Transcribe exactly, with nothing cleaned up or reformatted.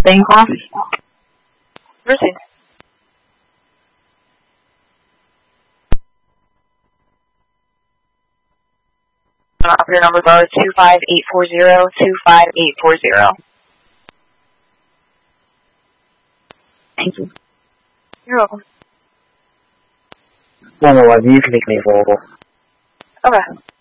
Steenhoff. Proceed. Operator numbers are two five eight four zero, two five eight four zero. Thank you. You're welcome. one oh one, you can make me available. Okay.